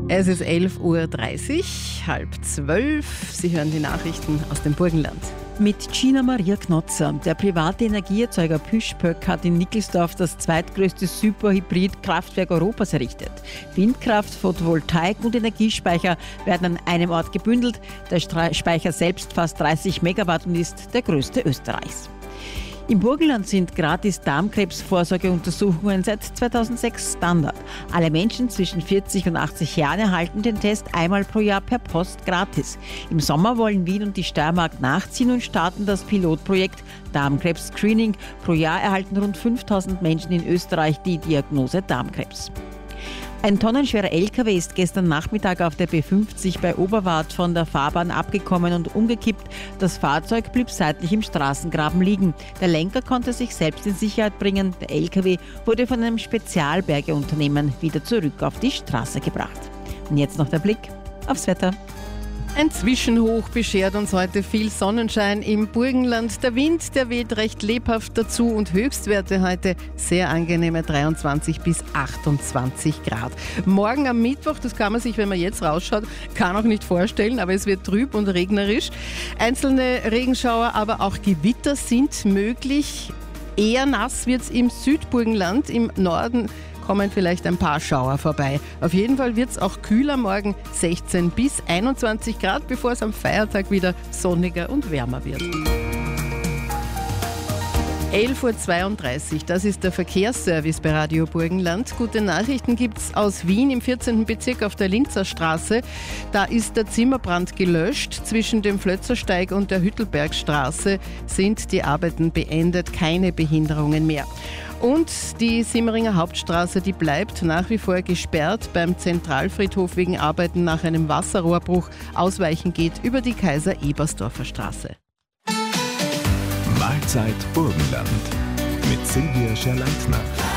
Es ist 11.30 Uhr, halb 12. Sie hören die Nachrichten aus dem Burgenland. Mit Gina Maria Knotzer. Der private Energieerzeuger Püschpöck hat in Nickelsdorf das zweitgrößte Superhybrid-Kraftwerk Europas errichtet. Windkraft, Photovoltaik und Energiespeicher werden an einem Ort gebündelt. Der Speicher selbst fasst 30 Megawatt und ist der größte Österreichs. Im Burgenland sind gratis Darmkrebsvorsorgeuntersuchungen seit 2006 Standard. Alle Menschen zwischen 40 und 80 Jahren erhalten den Test einmal pro Jahr per Post gratis. Im Sommer wollen Wien und die Steiermark nachziehen und starten das Pilotprojekt Darmkrebs-Screening. Pro Jahr erhalten rund 5000 Menschen in Österreich die Diagnose Darmkrebs. Ein tonnenschwerer LKW ist gestern Nachmittag auf der B50 bei Oberwart von der Fahrbahn abgekommen und umgekippt. Das Fahrzeug blieb seitlich im Straßengraben liegen. Der Lenker konnte sich selbst in Sicherheit bringen. Der LKW wurde von einem Spezialbergeunternehmen wieder zurück auf die Straße gebracht. Und jetzt noch der Blick aufs Wetter. Ein Zwischenhoch beschert uns heute viel Sonnenschein im Burgenland. Der Wind, der weht recht lebhaft dazu und Höchstwerte heute sehr angenehme 23 bis 28 Grad. Morgen am Mittwoch, das kann man sich, wenn man jetzt rausschaut, kann auch nicht vorstellen, aber es wird trüb und regnerisch. Einzelne Regenschauer, aber auch Gewitter sind möglich. Eher nass wird es im Südburgenland, im Norden kommen vielleicht ein paar Schauer vorbei. Auf jeden Fall wird es auch kühler morgen, 16 bis 21 Grad, bevor es am Feiertag wieder sonniger und wärmer wird. 11.32 Uhr, das ist der Verkehrsservice bei Radio Burgenland. Gute Nachrichten gibt es aus Wien im 14. Bezirk auf der Linzer Straße. Da ist der Zimmerbrand gelöscht. Zwischen dem Flötzersteig und der Hüttelbergstraße sind die Arbeiten beendet, keine Behinderungen mehr. Und die Simmeringer Hauptstraße, die bleibt nach wie vor gesperrt beim Zentralfriedhof wegen Arbeiten nach einem Wasserrohrbruch. Ausweichen geht über die Kaiser-Ebersdorfer Straße. Mahlzeit Burgenland mit Silvia Scherleitner.